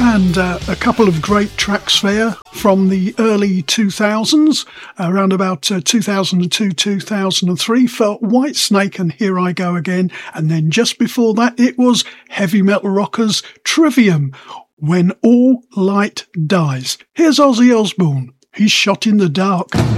And a couple of great tracks there from the early 2000s, around about 2002, 2003 for Whitesnake and Here I Go Again. And then just before that, it was heavy metal rockers Trivium, When All Light Dies. Here's Ozzy Osbourne. He's Shot in the Dark.